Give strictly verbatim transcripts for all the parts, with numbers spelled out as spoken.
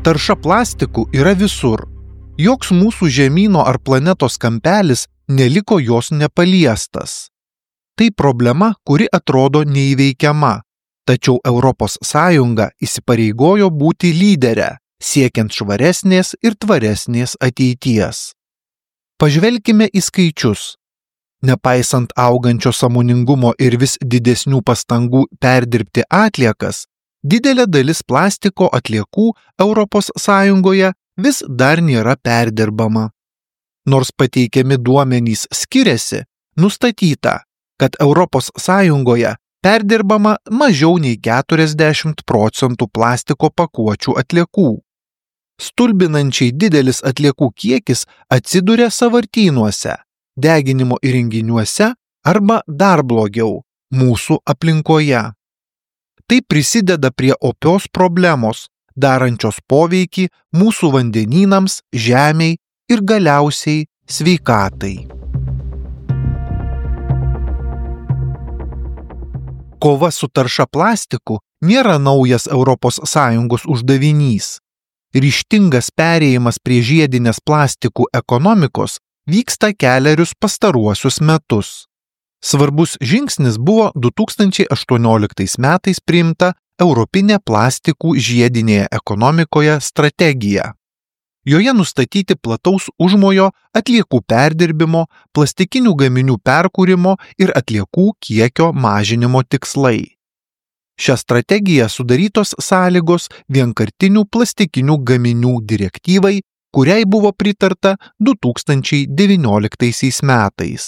Tarša plastiku yra visur. Joks mūsų žemyno ar planetos kampelis neliko jos nepaliestas. Tai problema, kuri atrodo neįveikiama, tačiau Europos Sąjunga įsipareigojo būti lydere, siekiant švaresnės ir tvaresnės ateities. Pažvelkime į skaičius. Nepaisant augančio sąmoningumo ir vis didesnių pastangų perdirbti atliekas, didelė dalis plastiko atliekų Europos Sąjungoje vis dar nėra perdirbama. Nors pateikiami duomenys skiriasi, nustatyta, kad Europos Sąjungoje perdirbama mažiau nei keturiasdešimt procentų plastiko pakuočių atliekų. Stulbinančiai didelis atliekų kiekis atsiduria sąvartynuose, deginimo įrenginiuose arba dar blogiau – mūsų aplinkoje. Tai prisideda prie opios problemos, darančios poveikį mūsų vandenynams, žemei ir galiausiai sveikatai. Kova su tarša plastiku nėra naujas Europos Sąjungos uždavinys. Ryžtingas perėjimas prie žiedinės plastikų ekonomikos vyksta kelerius pastaruosius metus. Svarbus žingsnis buvo du tūkstančiai aštuonioliktais metais priimta Europinė plastikų žiedinėje ekonomikoje strategija. Joje nustatyti plataus užmojo atliekų perdirbimo, plastikinių gaminių perkūrimo ir atliekų kiekio mažinimo tikslai. Šią strategiją sudarytos sąlygos vienkartinių plastikinių gaminių direktyvai, kuriai buvo pritarta du tūkstančiai devynioliktaisiais metais.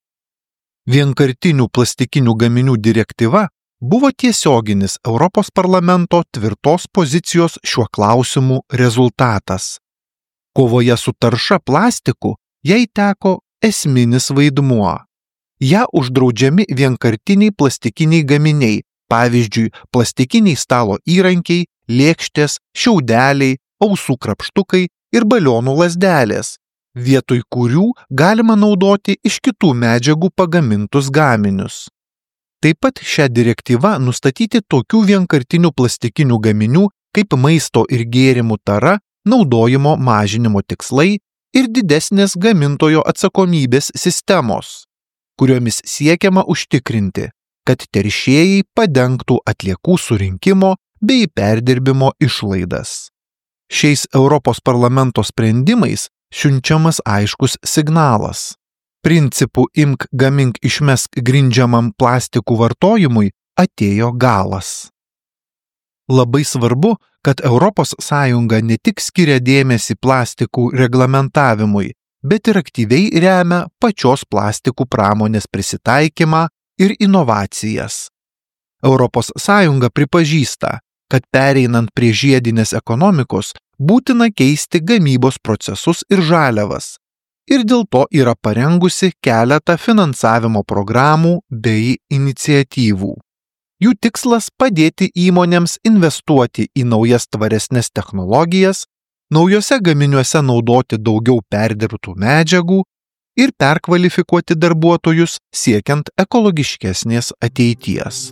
Vienkartinių plastikinių gaminių direktyva buvo tiesioginis Europos parlamento tvirtos pozicijos šiuo klausimu rezultatas. Kovoje su tarša plastiku jai teko esminis vaidmuo. Ja uždraudžiami vienkartiniai plastikiniai gaminiai, pavyzdžiui, plastikiniai stalo įrankiai, lėkštės, šiaudeliai, ausų krapštukai ir balionų lazdelės, vietoj kurių galima naudoti iš kitų medžiagų pagamintus gaminius. Taip pat šią direktyvą nustatyti tokių vienkartinių plastikinių gaminių kaip maisto ir gėrimų tara naudojimo mažinimo tikslai ir didesnės gamintojo atsakomybės sistemos, kuriomis siekiama užtikrinti, kad teršėjai padengtų atliekų surinkimo bei perdirbimo išlaidas. Šiais Europos parlamento sprendimais siunčiamas aiškus signalas. Principų imk, gamink, išmesk grindžiamam plastikų vartojimui atėjo galas. Labai svarbu, kad Europos Sąjunga ne tik skiria dėmesį plastikų reglamentavimui, bet ir aktyviai remia pačios plastikų pramonės prisitaikymą ir inovacijas. Europos Sąjunga pripažįsta, kad pereinant prie žiedinės ekonomikos būtina keisti gamybos procesus ir žaliavas, ir dėl to yra parengusi keletą finansavimo programų bei iniciatyvų. Jų tikslas padėti įmonėms investuoti į naujas tvaresnes technologijas, naujose gaminiuose naudoti daugiau perdirbtų medžiagų ir perkvalifikuoti darbuotojus siekiant ekologiškesnės ateities.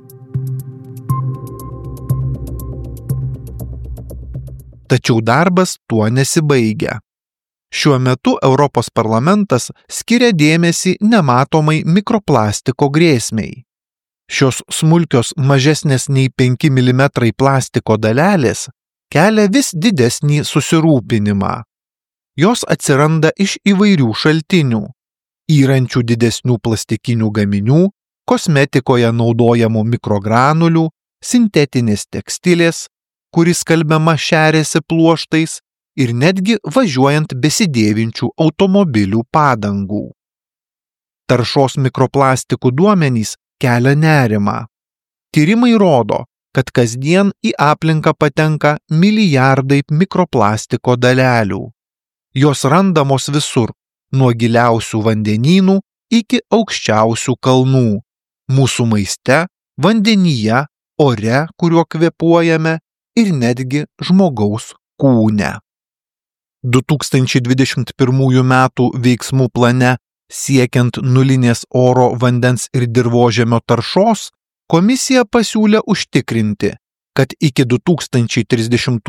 Tačiau darbas tuo nesibaigia. Šiuo metu Europos parlamentas skiria dėmesį nematomai mikroplastiko grėsmei. Šios smulkios mažesnės nei penki milimetrai plastiko dalelės kelia vis didesnį susirūpinimą. Jos atsiranda iš įvairių šaltinių – įrančių didesnių plastikinių gaminių, kosmetikoje naudojamų mikrogranulių, sintetinės tekstilės, kuris skalbiama šeriasi pluoštais ir netgi važiuojant besidėvinčių automobilių padangų. Taršos mikroplastikų duomenys kelia nerimą. Tyrimai rodo, kad kasdien į aplinką patenka milijardai mikroplastiko dalelių. Jos randamos visur, nuo giliausių vandenynų iki aukščiausių kalnų, mūsų maiste, vandenyje, ore, kuriuo kvėpuojame ir netgi žmogaus kūne. du tūkstančiai dvidešimt pirmųjų metų veiksmų plane siekiant nulinės oro, vandens ir dirvožemio taršos, komisija pasiūlė užtikrinti, kad iki du tūkstančiai trisdešimtų